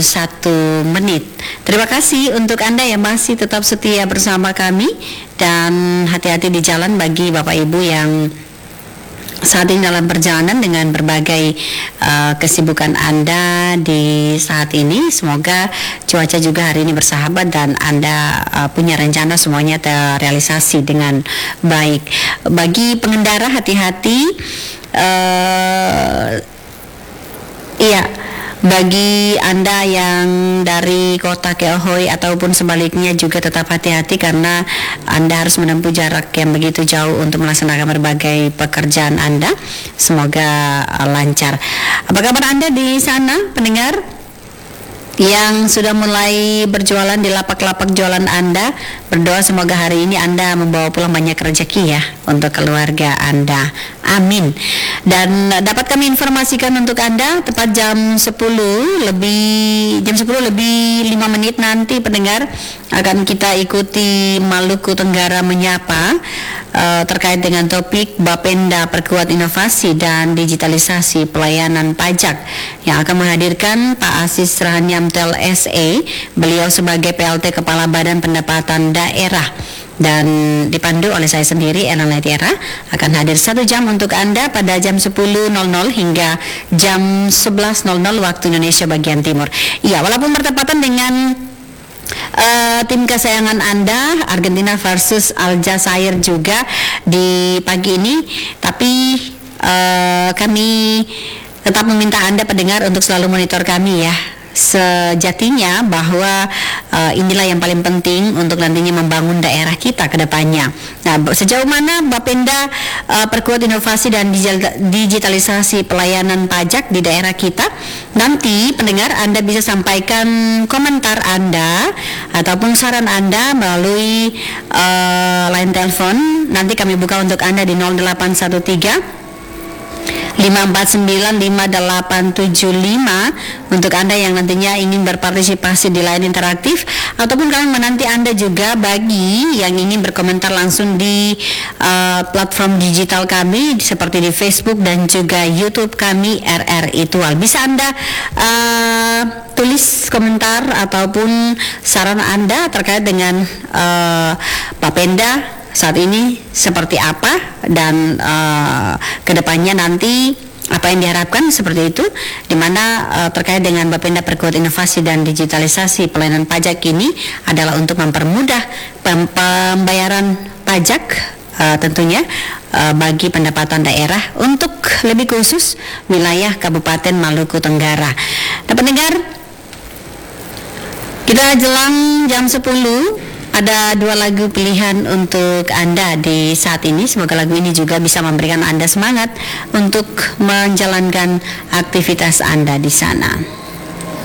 menit. Terima kasih untuk Anda yang masih tetap setia bersama kami, dan hati-hati di jalan bagi Bapak Ibu yang saat ini dalam perjalanan dengan berbagai kesibukan Anda di saat ini. Semoga cuaca juga hari ini bersahabat dan Anda punya rencana semuanya terrealisasi dengan baik. Bagi pengendara, hati-hati. Bagi Anda yang dari kota ke Ahoy ataupun sebaliknya juga tetap hati-hati, karena Anda harus menempuh jarak yang begitu jauh untuk melaksanakan berbagai pekerjaan Anda. Semoga lancar. Apa kabar Anda di sana, pendengar yang sudah mulai berjualan di lapak-lapak jualan Anda? Berdoa semoga hari ini Anda membawa pulang banyak rezeki ya untuk keluarga Anda. Amin. Dan dapat kami informasikan untuk Anda tepat jam 10 lebih 5 menit nanti, pendengar, akan kita ikuti Maluku Tenggara Menyapa terkait dengan topik Bapenda Perkuat Inovasi dan Digitalisasi Pelayanan Pajak, yang akan menghadirkan Pak Asis Rahanyamtel SE. Beliau sebagai PLT Kepala Badan Pendapatan Daerah, dan dipandu oleh saya sendiri, Elana Tiara, akan hadir 1 jam untuk Anda pada jam 10.00 hingga jam 11.00 waktu Indonesia bagian Timur. Iya, walaupun bertepatan dengan tim kesayangan Anda, Argentina versus Aljazair juga di pagi ini, tapi kami tetap meminta Anda pendengar untuk selalu monitor kami ya. Sejatinya bahwa inilah yang paling penting untuk nantinya membangun daerah kita ke depannya. Nah, sejauh mana Bapenda Perkuat Inovasi dan Digitalisasi Pelayanan Pajak di daerah kita? Nanti pendengar, Anda bisa sampaikan komentar Anda ataupun saran Anda melalui line telepon. Nanti kami buka untuk Anda di 0813 5495875 untuk Anda yang nantinya ingin berpartisipasi di line interaktif, ataupun kami menanti Anda juga bagi yang ingin berkomentar langsung di platform digital kami seperti di Facebook dan juga YouTube kami RRI Tual. Bisa Anda tulis komentar ataupun saran Anda terkait dengan Bapenda saat ini seperti apa, dan kedepannya nanti apa yang diharapkan seperti itu, dimana terkait dengan Bapenda Perkuat Inovasi dan Digitalisasi Pelayanan Pajak ini adalah untuk mempermudah pembayaran pajak tentunya bagi pendapatan daerah, untuk lebih khusus wilayah Kabupaten Maluku Tenggara. Nah, pendengar, kita jelang jam 10. Ada 2 lagu pilihan untuk Anda di saat ini. Semoga lagu ini juga bisa memberikan Anda semangat untuk menjalankan aktivitas Anda di sana.